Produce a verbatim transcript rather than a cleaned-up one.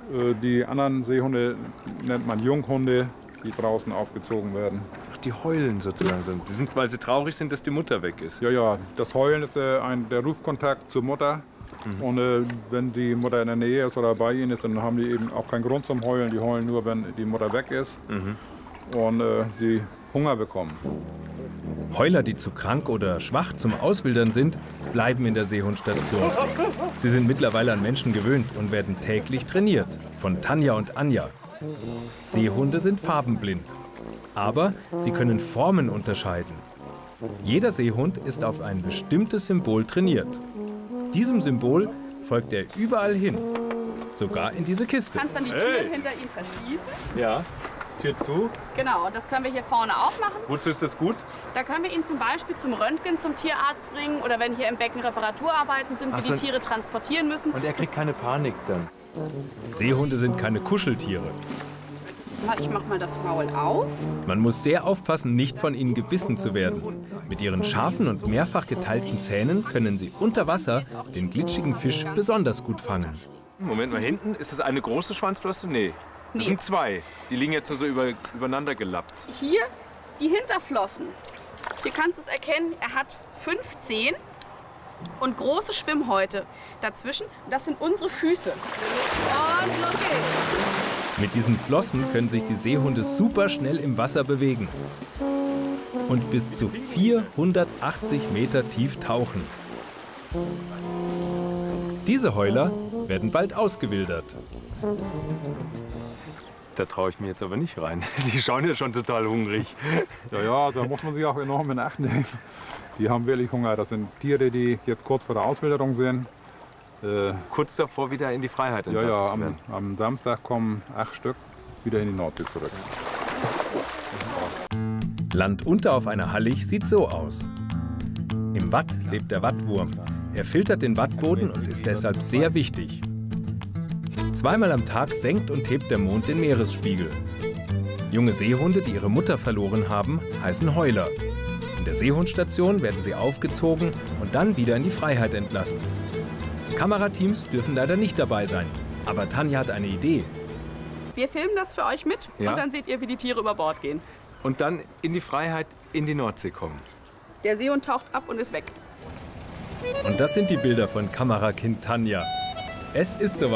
Die anderen Seehunde nennt man Junghunde, die draußen aufgezogen werden. Ach, die heulen sozusagen. Die sind, weil sie traurig sind, dass die Mutter weg ist. Ja, ja. Das Heulen ist äh, ein, der Rufkontakt zur Mutter. Mhm. Und äh, wenn die Mutter in der Nähe ist oder bei ihnen ist, dann haben die eben auch keinen Grund zum Heulen. Die heulen nur, wenn die Mutter weg ist mhm. und äh, sie Hunger bekommen. Heuler, die zu krank oder schwach zum Auswildern sind, bleiben in der Seehundstation. Sie sind mittlerweile an Menschen gewöhnt und werden täglich trainiert. Von Tanja und Anja. Seehunde sind farbenblind. Aber sie können Formen unterscheiden. Jeder Seehund ist auf ein bestimmtes Symbol trainiert. Diesem Symbol folgt er überall hin. Sogar in diese Kiste. Du kannst dann die Tür hey. hinter ihm verschließen. Ja. Tür zu. Genau, und das können wir hier vorne auch machen. Wozu ist das gut? Da können wir ihn zum Beispiel zum Röntgen, zum Tierarzt bringen oder wenn hier im Becken Reparaturarbeiten sind, wir so. die Tiere transportieren müssen. Und er kriegt keine Panik dann. Seehunde sind keine Kuscheltiere. Ich mach mal das Maul auf. Man muss sehr aufpassen, nicht von ihnen gebissen zu werden. Mit ihren scharfen und mehrfach geteilten Zähnen können sie unter Wasser den glitschigen Fisch besonders gut fangen. Moment mal, hinten ist das eine große Schwanzflosse? Nee. Das nee. sind zwei. Die liegen jetzt nur so über, übereinander gelappt. Hier die Hinterflossen. Hier kannst du es erkennen, er hat fünf Zehen und große Schwimmhäute dazwischen. Das sind unsere Füße. Und los geht's. Mit diesen Flossen können sich die Seehunde super schnell im Wasser bewegen. Und bis zu vierhundertachtzig Meter tief tauchen. Diese Heuler werden bald ausgewildert. Da traue ich mir jetzt aber nicht rein. Die schauen ja schon total hungrig. Ja, ja, da muss man sich auch enorm in Acht nehmen. Die haben wirklich Hunger. Das sind Tiere, die jetzt kurz vor der Auswilderung sind. Äh, kurz davor wieder in die Freiheit entlassen ja, ja, zu werden. Am, am Samstag kommen acht Stück wieder in die Nordsee zurück. Landunter auf einer Hallig sieht so aus. Im Watt lebt der Wattwurm. Er filtert den Wattboden und ist deshalb sehr wichtig. Zweimal am Tag senkt und hebt der Mond den Meeresspiegel. Junge Seehunde, die ihre Mutter verloren haben, heißen Heuler. In der Seehundstation werden sie aufgezogen und dann wieder in die Freiheit entlassen. Kamerateams dürfen leider nicht dabei sein, aber Tanja hat eine Idee. Wir filmen das für euch mit ja. und dann seht ihr, wie die Tiere über Bord gehen. Und dann in die Freiheit in die Nordsee kommen. Der Seehund taucht ab und ist weg. Und das sind die Bilder von Kamerakind Tanja. Es ist soweit.